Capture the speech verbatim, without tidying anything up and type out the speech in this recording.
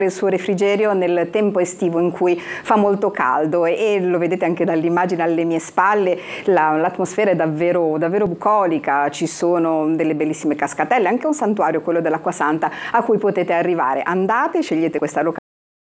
il suo refrigerio nel tempo estivo in cui fa molto caldo e, e lo vedete anche dall'immagine alle mie spalle, la, l'atmosfera è davvero, davvero bucolica, ci sono delle bellissime cascatelle, anche un santuario, quello dell'Acquasanta, a cui potete arrivare. Andate, scegliete questa località